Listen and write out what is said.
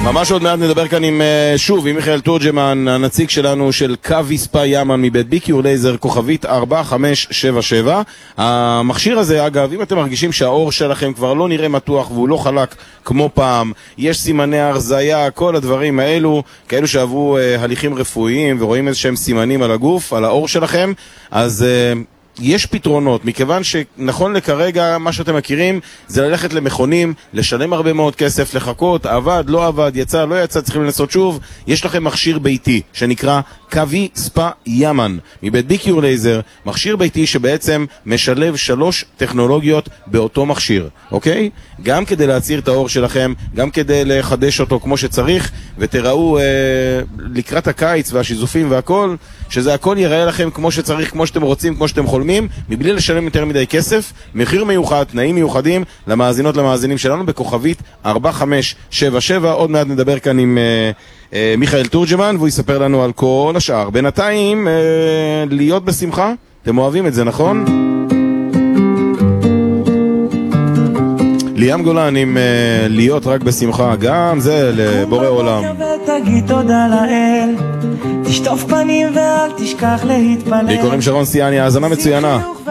ממש עוד מעט נדבר כאן שוב עם מיכאל תורג'מן, הנציג שלנו של קווי ספא ימן מבית ביקיור לייזר, כוכבית 4577. המכשיר הזה, אגב, אם אתם מרגישים שהאור שלכם כבר לא נראה מתוח והוא לא חלק כמו פעם, יש סימני הרזיה, כל הדברים האלו, כאלו שעברו הליכים רפואיים ורואים איזשהם סימנים על הגוף, על האור שלכם, אז יש פתרונות, מכיוון שנכון לכרגע מה שאתם מכירים זה ללכת למכונים, לשלם הרבה מאוד כסף, לחכות, עבד, לא עבד, יצא, לא יצא, צריכים לנסות שוב. יש לכם מכשיר ביתי שנקרא קווי ספא ימן מבית ביקיור לייזר, מכשיר ביתי שבעצם משלב 3 טכנולוגיות באותו מכשיר, אוקיי? גם כדי להצעיר את האור שלכם, גם כדי לחדש אותו כמו שצריך, ותראו לקראת הקיץ והשיזופים והכל, שזה הכל ייראה לכם כמו שצריך, כמו שאתם רוצים, כמו שאתם חולמים, מבלי לשלם יותר מדי כסף. מחיר מיוחד, תנאים מיוחדים למאזינות למאזינים שלנו בכוכבית 4577. עוד מעט נדבר כאן עם מיכאל תורג'מן והוא יספר לנו על כל השאר. בינתיים להיות בשמחה, אתם אוהבים את זה, נכון? ליאם גולן עם להיות רק בשמחה, גם זה לבורא עולם. תגיד תודה לאל, תשטוף פנים ואל תשכח להתפלל. לי קוראים שרון סיאני, האזנה מצוינה.